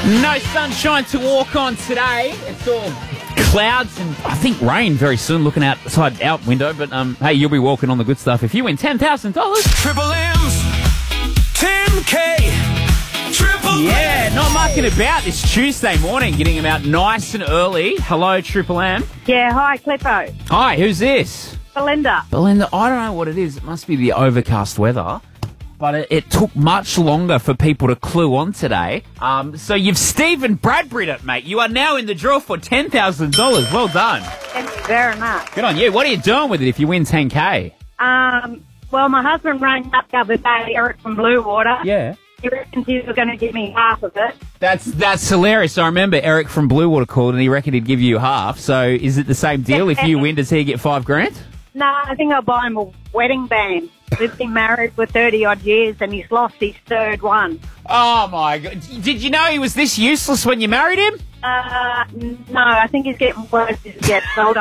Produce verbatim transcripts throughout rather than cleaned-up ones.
No sunshine to walk on today. It's all clouds and I think rain very soon looking outside our window. But um, hey, you'll be walking on the good stuff if you win ten thousand dollars. Triple M's, ten K, Triple Yeah, not mucking about this Tuesday morning, getting them out nice and early. Hello, Triple M. Yeah, hi, Clippo. Hi, who's this? Belinda. Belinda, I don't know what it is. It must be the overcast weather. But it, it took much longer for people to clue on today. Um, so you've Stephen Bradbury'd it, mate. You are now in the draw for ten thousand dollars. Well done. Thank you very much. Good on you. What are you doing with it if you win ten K? Um, well, my husband rang up the other day, Eric from Blue Water. Yeah. He reckons he was going to give me half of it. That's that's hilarious. I remember Eric from Blue Water called and he reckoned he'd give you half. So is it the same deal? If you win, does he get five grand? No, I think I'll buy him a wedding band. We've been married for thirty-odd years and he's lost his third one. Oh, my God. Did you know he was this useless when you married him? Uh, no, I think he's getting worse as he gets older.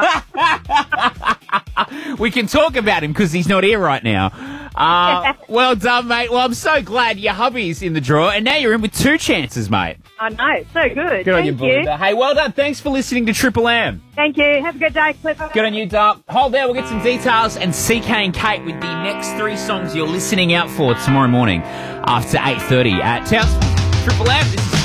We can talk about him because he's not here right now. Uh, well done, mate. Well, I'm so glad your hubby's in the draw, and now you're in with two chances, mate. I know, so good. Good on you, Thank Belinda. Hey, well done. Thanks for listening to Triple M. Thank you. Have a good day, Clipper. Good on you, Doc. Hold there. We'll get some details and C K and Kate with the next three songs you're listening out for tomorrow morning after eight thirty at Townsville. Triple M. This is